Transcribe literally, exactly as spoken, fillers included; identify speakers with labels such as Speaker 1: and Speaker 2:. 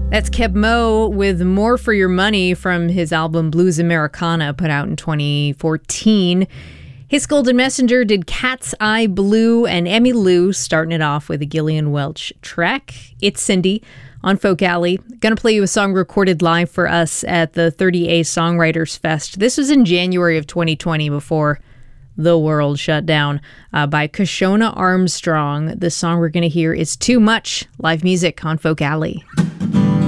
Speaker 1: That's Keb Mo with More for Your Money from his album Blues Americana, put out in twenty fourteen. His Golden Messenger did Cat's Eye Blue, and Emmy Lou starting it off with a Gillian Welch track. It's Cindy on Folk Alley. Gonna play you a song recorded live for us at the thirty A Songwriters Fest. This was in January of twenty twenty, before the world shut down, uh, by Kashona Armstrong. The song we're gonna hear is Too Much, live music on Folk Alley.